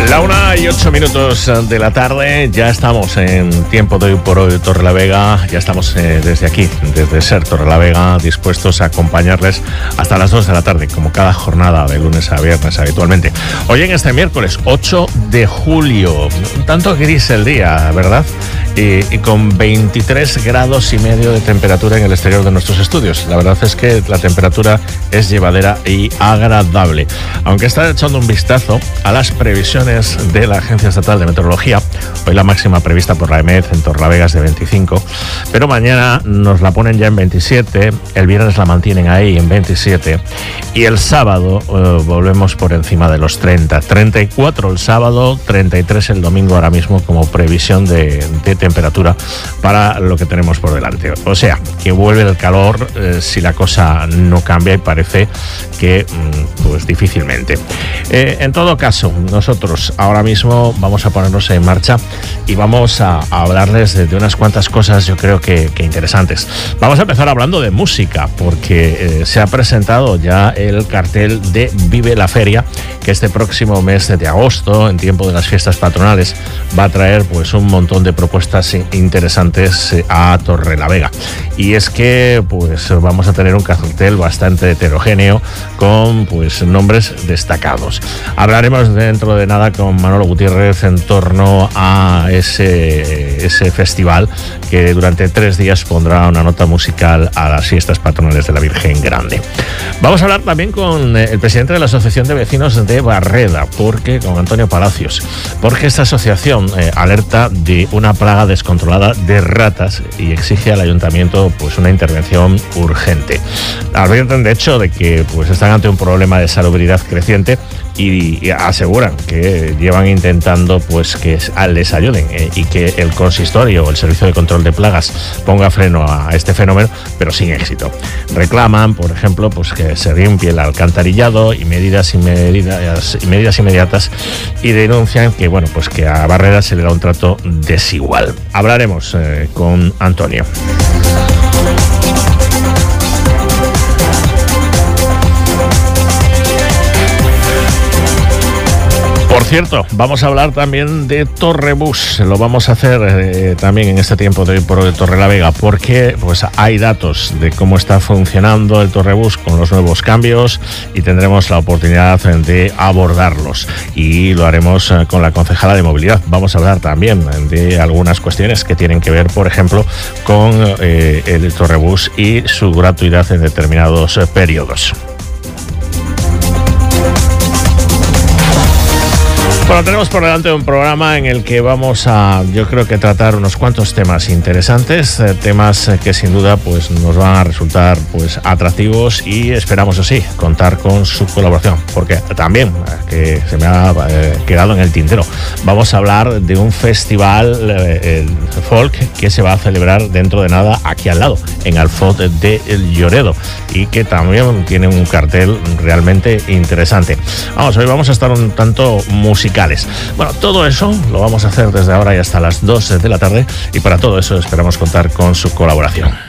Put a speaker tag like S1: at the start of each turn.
S1: La 1:08 de la tarde, ya estamos en tiempo de hoy por hoy Torrelavega, ya estamos desde aquí, desde SER Torrelavega, dispuestos a acompañarles hasta las 2 de la tarde, como cada jornada de lunes a viernes habitualmente. Hoy en este miércoles 8 de julio, un tanto gris el día, ¿verdad? Y con 23 grados y medio de temperatura en el exterior de nuestros estudios. La verdad es que la temperatura es llevadera y agradable. Aunque está echando un vistazo a las previsiones de la Agencia Estatal de Meteorología, hoy la máxima prevista por la EMET en Torrelavega es de 25, pero mañana nos la ponen ya en 27, el viernes la mantienen ahí en 27 y el sábado volvemos por encima de los 30, 34 el sábado, 33 el domingo ahora mismo como previsión de temperatura para lo que tenemos por delante. O sea, que vuelve el calor si la cosa no cambia y parece que pues difícilmente. En todo caso, nosotros ahora mismo vamos a ponernos en marcha y vamos a hablarles de unas cuantas cosas yo creo que interesantes. Vamos a empezar hablando de música porque se ha presentado ya el cartel de Vive la Feria, que este próximo mes de agosto, en tiempo de las fiestas patronales, va a traer pues un montón de propuestas interesantes a Torrelavega. Y es que pues vamos a tener un cartel bastante heterogéneo con pues nombres destacados. Hablaremos dentro de nada con Manolo Gutiérrez en torno a ese festival que durante 3 días pondrá una nota musical a las fiestas patronales de la Virgen Grande. Vamos a hablar también con el presidente de la Asociación de Vecinos de Barreda, con Antonio Palacios, porque esta asociación alerta de una plaga descontrolada de ratas y exige al ayuntamiento pues una intervención urgente. Advierten de hecho de que pues están ante un problema de salubridad creciente y aseguran que llevan intentando pues que les ayuden y que el consistorio o el servicio de control de plagas ponga freno a este fenómeno, pero sin éxito. Reclaman, por ejemplo, pues que se limpie el alcantarillado y medidas inmediatas y denuncian que bueno, pues que a Barrera se le da un trato desigual. Hablaremos con Antonio. Por cierto, vamos a hablar también de Torrebús. Lo vamos a hacer también en este tiempo de hoy por Torrelavega, porque pues hay datos de cómo está funcionando el Torrebús con los nuevos cambios y tendremos la oportunidad de abordarlos. Y lo haremos con la concejala de movilidad. Vamos a hablar también de algunas cuestiones que tienen que ver, por ejemplo, con el Torrebús y su gratuidad en determinados periodos. Bueno, tenemos por delante un programa en el que vamos a, yo creo que tratar unos cuantos temas interesantes, temas que sin duda pues nos van a resultar pues atractivos y esperamos así contar con su colaboración, porque también, que se me ha quedado en el tintero, vamos a hablar de un festival el folk que se va a celebrar dentro de nada aquí al lado, en Alfot de Lloredo, y que también tiene un cartel realmente interesante. Hoy vamos a estar un tanto musicales. Bueno, todo eso lo vamos a hacer desde ahora y hasta las 2 de la tarde y para todo eso esperamos contar con su colaboración.